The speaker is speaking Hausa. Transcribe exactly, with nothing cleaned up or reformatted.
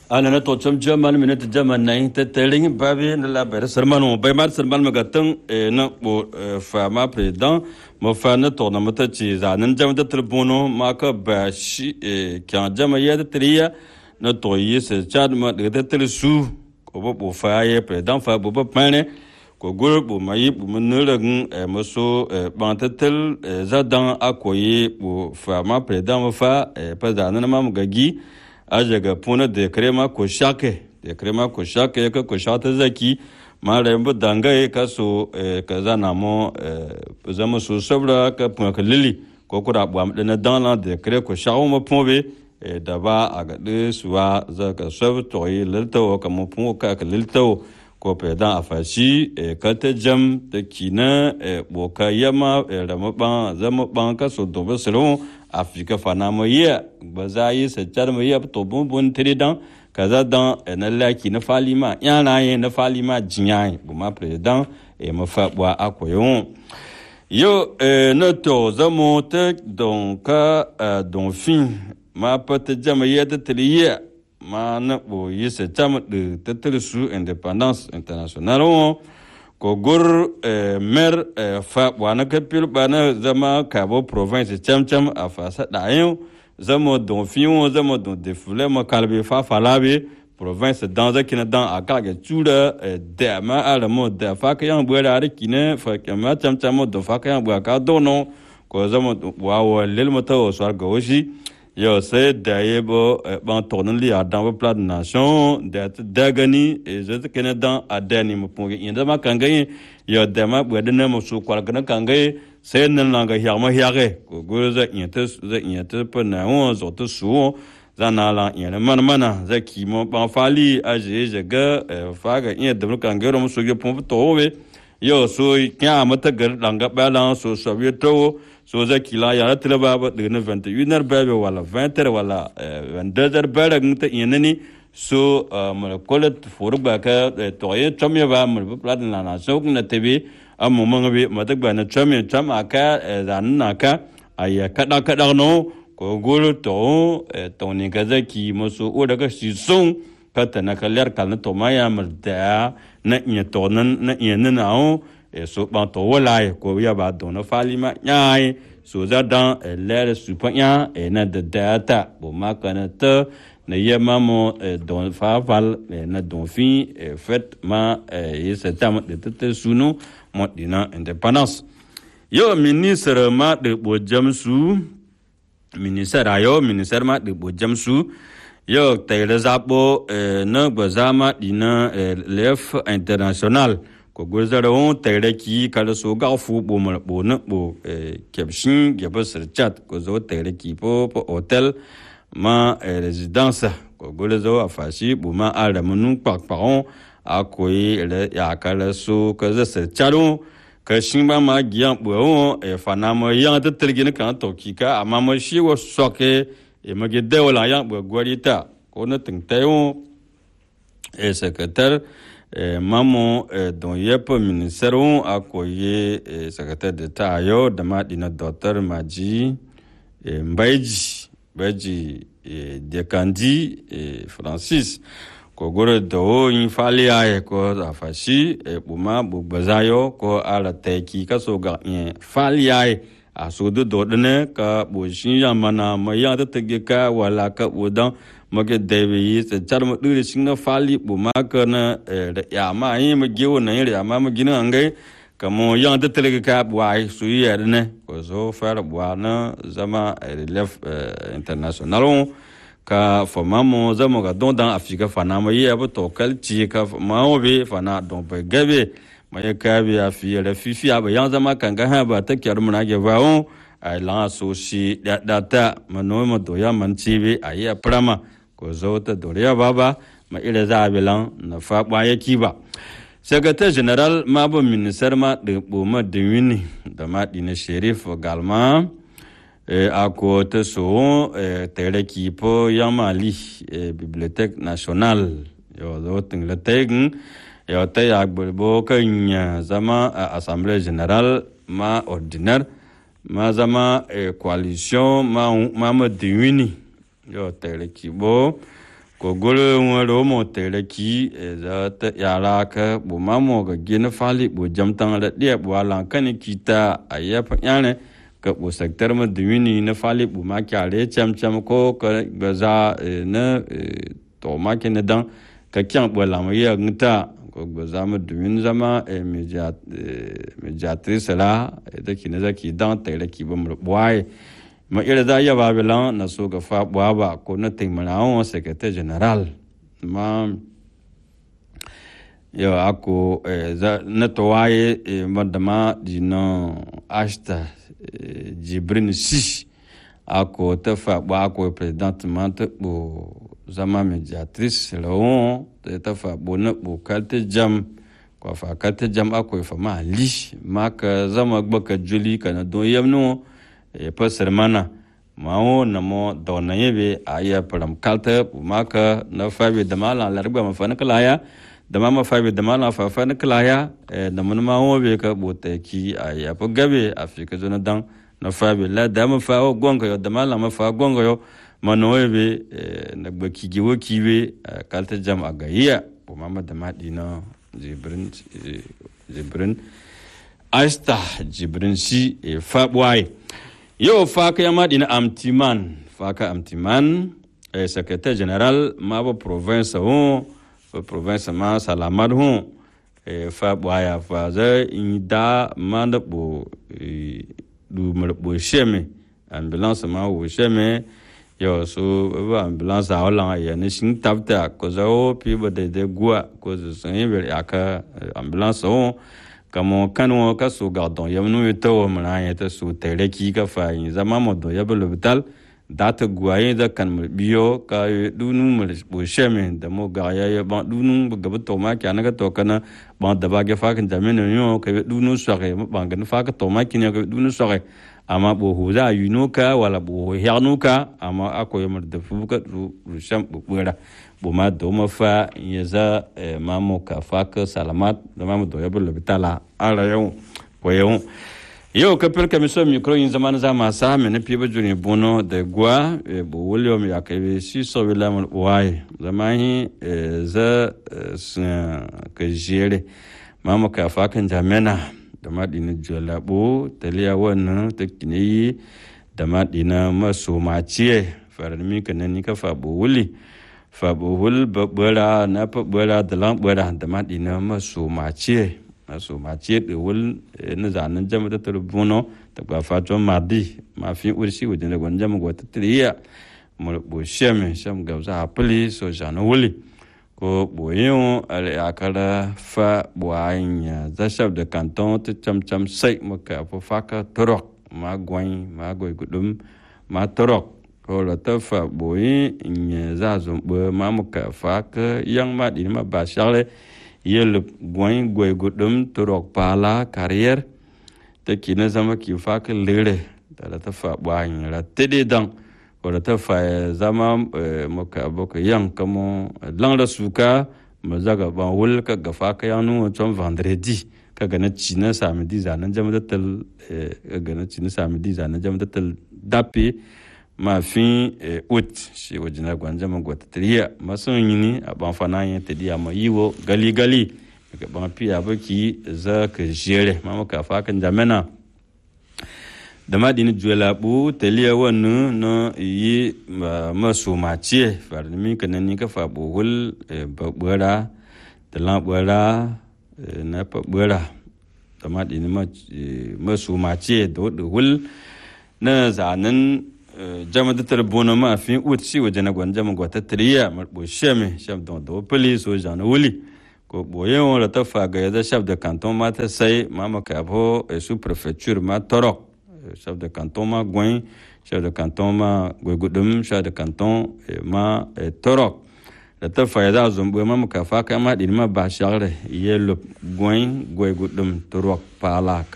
ana na to cham jaman minute jaman nai te teling babi na la ber serman mo bay mar serman magatang na bo fama president mo fa na to na mata chi za nan jam da telefono ma ka ba shi kyan jama ya da triya na to yi se chad ma de te telesu ko bo bo fa ye president fa bo bo pane ko gol bo mai bo menurang mo so ban te tel za dan akoyi bo fama president mo fa pa za na ma gagi ajaga puna de krema ko shake de krema ko shake ka ko shata zaki ma rembo danga e ka so ka zana mo zama so sabra ka puna ka lili ko ko da bam de na dana de kre ko shawo mo pombe e da ba aga de suwa za ka so to yi lilto ka mo pun ka ka lilto ko pe da afashi e ka te jam de kina e bo ka yama e da mo ban zama ban ka so do besro Afrika fana mo ye bazayi se char mo ye to bon bon tridan kaza dan na laki na falima yana ye na falima jinyai bu ma president e mo fa bwa akoyon yo e no to zamo te donc don fin ma pate jama ye de triye ma na bo ye se cham de tetresu indépendance internationale ko gur mer fa wana kapil bana zama kabo province cham cham afasa dayo zamo don fion zamo don defule ma kalbe fa falabe province dans a kina dans akaga chura de ma ala mo de fa kan bwara kina fa kama cham cham do fa kan bwa ka dono ko zamo wa wa lel moto so argo aussi yo se dayebo ban tourne li a dans le plan de nation d'être dagani et je te connais dans adani mo pour yenda ma kangay yo dema bwedena mo su kwal kana kangay se nan langa hyama hyage ko goza yenta za yenta pa na on zo to su za na la yena man mana za ki mo ban fali aje je ga fa ga yin da kangay mo su ge pon to we yo so kya mata gar langa balan so so to so za kila ya tele baba de vingt et une heures baba wala vingt heures wala vingt-deux heures baba ngta yenani so mal kolet forba ka toye chomya ba mal plat na na so na tebe am momang be matak ba na chomya cham aka dan na ka aya kada kada no ko gol to to ni ka za ki mo so o daga si song ka ta na ka ler kal na to maya mal da na nya to nan na yen na o e so ban to wala ko ya ba don na falima nyai so za dan l'air supanya e na de data bo ma kana te na yema mo don fa val na don fin fait ma e se tam de te sunu mo dina indépendance yo ministre ma de bo jamsu ministre ayo ministre ma de bo jamsu yo te rezabo na bazama dina lef international ko gozara on tere ki kala so ga fu bo mo bo na bo kepshin ge ba ser chat ko zo tere ki po po hotel ma résidence ko golezo afashi bo ma ala munu pak paron a ko le ya kala so ko za ser charo ka shin ba ma giyan bo e fana mo yan de telgin kan to ki ka ama mo shi wo soke e ma ge de wala yan bo gorita ko na ting tayo e secrétaire Eh, mamo eh, don yepo ministère on akoye eh, secrétaire d'état ayo dama dina docteur Maji eh, Mbaiji Mbaiji eh, Dekandi eh, Francis ko gore do infali ay ko afashi eh, buma bugbazayo ko ala teki kaso ga eh, fali ay aso do dodne ka bo shin yamana maya ta tege ka wala ka odan mage dewi se charma dure singa fali bu maka na ya ma yi ma giwo na yi ya ma ma gina ngai kamo yang de tele ka bwai su yi ne ko so fer bwana zama relef international ka fama mo zama ga don dan afrika fana ma yi abu to kalci ka ma obe fana don be gabe ma ya ka bi afi le fifi aba yang zama kan ga ha ba ta kyar mu na ge ba on ai la so shi da data mano ma do ya man cibi ayi prama ko zo ta doriya baba ma ila zabilan na fa ba yaki ba secrétaire général ma bo ministère ma de bo ma de wini da ma dina shérif galma e ako te so e tere ki po yamali e bibliothèque nationale yo zo ting le tegen yo te ya bo ka nya zama assemblée générale ma ordinaire ma zama e coalition ma ma ma de wini yo tere ki bo ko golo ngoro mo tere ki za ta yara ka bu mamo ga gina fali bu jamtan da dia bu alan kan kita aya fa yana ka bu sektor ma dumini na fali bu ma kyare cham cham ko ka gaza na to ma kin dan ka kyan bu la ma ya ngta ko gaza ma dumin zama mediat mediatrice la da kin za ki dan tere ki bu mu boy ma ira da ya babilan na so ga fa baba ko na tingmanawo secretary general ma yo ako za na to waye madama dino ashta jibrin si ako ta fa ba ko president ma ta bo zama mediatrice lawo ta fa bo na bo kalte jam ko fa kalte jam ako fa ma li ma ka zama gbaka juli kana don yamno e pasar mana mawo namo dona yebe aya param kalta maka na fabe da mala larba ma fana kalaya da mama fabe da mala fa fana kalaya e da mun mawo be ka botaki aya pa gabe afika zona dan na fabe la da ma fa o gonga yo da mala ma fa gonga yo mano yebe na gbaki giwo kiwe kalta jam agaiya o mama da madina jibrin jibrin asta jibrin si e fabwai yo faka ya madina amtiman faka amtiman e secrétaire général ma ba province ho province ma salamad ho e fabwaya fa za inda manda bo du merbo sheme ambulance ma wo sheme yo so ba ambulance a wala ya ne shin tabta ko za o pi ba de de gua ko zo yin aka ambulance ho kamo kanwo ka so gardon yamnu to mna yata so tere ki ka fa yin zama modo ya hospital data guaye da kan biyo ka dunu mul bo sheme da mo ga ya ba dunu ga to ma kana ga to kana ba da ba ga fa kan jamene yo ka dunu sore ba ga fa ka to ma kin ga dunu sore ama bo huza yunuka wala bo hernuka ama ako yamar da fuka ru sham bura bo ma do ma fa yaza mamo ka fa ka salamat da mamo do yabul bitala ala yau ko yau yau ka perka miso micro yin zaman zama sa me ne piba juni bono de gwa bo wolio mi akabe si so wala mo wai zamani za ka jere mamo ka fa kan jamena da madina jolabo taliya wannan ta kiniyi da madina maso maciye farmi kanan ni ka fa bo wuli fa bo wul babara na fa bara da lan bara da madina maso maciye maso maciye da wul na zanan jama'a ta rubuno ta ba fa to mardi ma fi urshi wajen da gwanja mu wata tiriya mu bo sheme sham gauza apli so jana wuli ko boyon ale akara fa boanya za chef de canton te cham cham sai maka fo faka torok ma gwan ma goy gudum ma torok ko la ta fa boyi nya za zum bo ma maka faka yang ma di ma ba shale yel gwan goy gudum torok pala carrière te kina zama ki faka lere da ta fa boanya la tede dan ko ta fa zama maka boka yang kamo langla suka mazaga ban wul ka gafa ka yanu ton vendredi ka gana china samedi zanan jama'a tal ka gana china samedi zanan jama'a tal dapi ma fin ut shi wajina gwanja ma gwata triya masun yini aban fana yin tadiya ma yiwo gali gali ka ban piya baki za ka jere ma maka fa kan jamana da madini juela bu teliya wannan no yi maso mace farmi kanan ni ka fa bugul babura da labura na babura da madini maso mace da wul na zanan jama da tarbona ma fi utsi waje na gwanja mu gwata triya marbo sheme shab don do police o jana wuli ko boye on la ta fa ga da chef de canton ma ta sai mama ka bo sous préfecture ma torok chef de canton ma Gouin, chef de canton ma Goigudum, chef de canton ma Torok. La ta fayda zumbu ma ka fa ka ma din ma ba shagre yelo Gouin Goigudum Torok pala